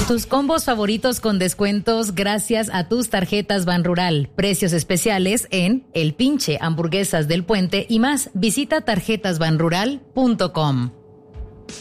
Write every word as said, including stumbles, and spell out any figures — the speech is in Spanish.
Tus combos favoritos con descuentos gracias a tus tarjetas Banrural. Precios especiales en El Pinche, Hamburguesas del Puente y más. Visita tarjetas banrural punto com.